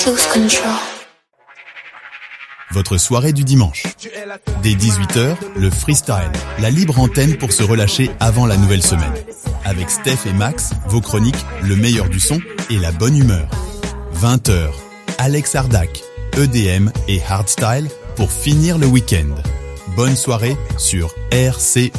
Lose control. Votre soirée du dimanche. Dès 18h, le freestyle, la libre antenne pour se relâcher avant la nouvelle semaine. Avec Steph et Max, vos chroniques, le meilleur du son et la bonne humeur. 20h, Alex Ardac, EDM et Hardstyle pour finir le week-end. Bonne soirée sur RCU.